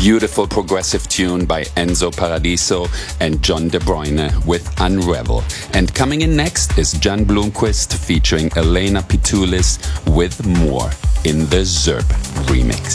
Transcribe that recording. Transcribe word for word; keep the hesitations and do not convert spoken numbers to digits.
beautiful progressive tune by Enzo Paradiso and John De Bruyne with Unravel. And coming in next is Jan Blomqvist featuring Elena Pitulis with More in the Zerb remix.